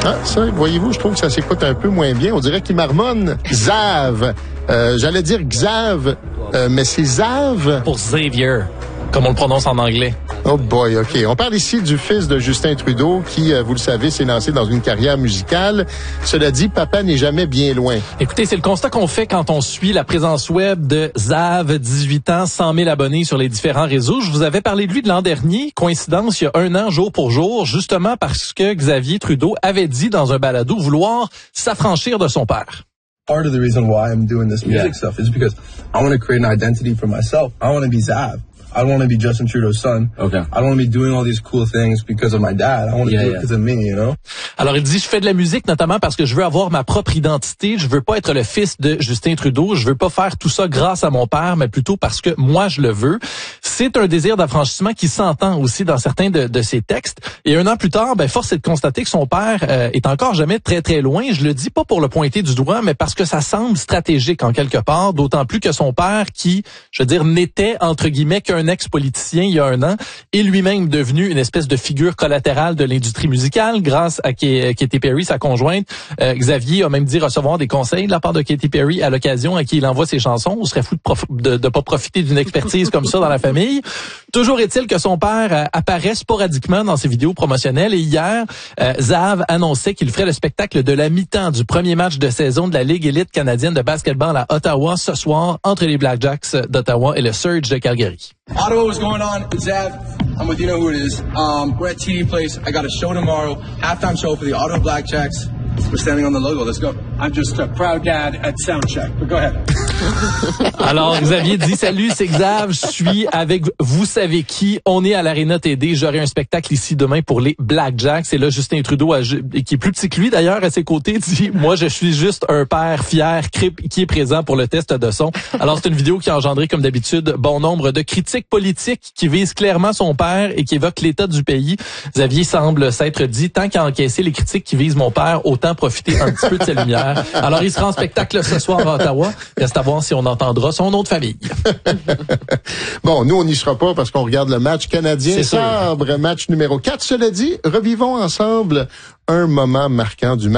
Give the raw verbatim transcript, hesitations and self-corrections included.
Ah, ça, voyez-vous, je trouve que ça s'écoute un peu moins bien. On dirait qu'il marmonne Xav. Euh, j'allais dire Xav, euh, mais c'est Zav. Pour Xavier, comme on le prononce en anglais. Oh boy, OK. On parle ici du fils de Justin Trudeau qui, euh, vous le savez, s'est lancé dans une carrière musicale. Cela dit, papa n'est jamais bien loin. Écoutez, c'est le constat qu'on fait quand on suit la présence web de Zav, dix-huit ans, cent mille abonnés sur les différents réseaux. Je vous avais parlé de lui de l'an dernier, coïncidence, il y a un an, jour pour jour, justement parce que Xavier Trudeau avait dit dans un balado vouloir s'affranchir de son père. Part of the reason why I'm doing this music yeah. stuff is because I want to create an identity for myself. I want to be Zav. I don't want to be Justin Trudeau's son. Okay. I don't want to be doing all these cool things because of my dad. I want to yeah, do it because yeah. of me, you know? Alors, il dit, je fais de la musique notamment parce que je veux avoir ma propre identité. Je veux pas être le fils de Justin Trudeau. Je veux pas faire tout ça grâce à mon père, mais plutôt parce que moi, je le veux. C'est un désir d'affranchissement qui s'entend aussi dans certains de, de ses textes. Et un an plus tard, ben, force est de constater que son père euh, est encore jamais très, très loin. Je le dis pas pour le pointer du doigt, mais parce que ça semble stratégique en quelque part, d'autant plus que son père qui, je veux dire, n'était, entre guillemets, qu'un ex-politicien il y a un an, est lui-même devenu une espèce de figure collatérale de l'industrie musicale grâce à Katy Perry, sa conjointe. Euh, Xavier a même dit recevoir des conseils de la part de Katy Perry à l'occasion à qui il envoie ses chansons. On serait fou de, prof- de, de pas profiter d'une expertise comme ça dans la famille. Toujours est-il que son père euh, apparaît sporadiquement dans ses vidéos promotionnelles et hier, euh, Zav annonçait qu'il ferait le spectacle de la mi-temps du premier match de saison de la Ligue élite canadienne de basketball à Ottawa ce soir entre les Blackjacks d'Ottawa et le Surge de Calgary. Ottawa, what's going on? It's Zav. I'm with, you know who it is. Um, we're at T D Place. I got a show tomorrow. Halftime show for the Ottawa Blackjacks. We're standing on the logo. Let's go. I'm just a proud dad at Soundcheck, but go ahead. Alors, Xavier dit, salut, c'est Xav, je suis avec vous savez qui. On est à l'Arena T D. J'aurai un spectacle ici demain pour les Blackjacks. Et là, Justin Trudeau, qui est plus petit que lui d'ailleurs, à ses côtés, dit, moi, je suis juste un père fier qui est présent pour le test de son. Alors, c'est une vidéo qui a engendré, comme d'habitude, bon nombre de critiques politiques qui visent clairement son père et qui évoquent l'état du pays. Xavier semble s'être dit, tant qu'à encaisser les critiques qui visent mon père, autant profiter un petit peu de sa lumière. Alors, il sera en spectacle ce soir à Ottawa. Reste à voir si on entendra son nom de famille. Bon, nous, on n'y sera pas parce qu'on regarde le match canadien-Sabre, match numéro quatre. Cela dit, revivons ensemble un moment marquant du match.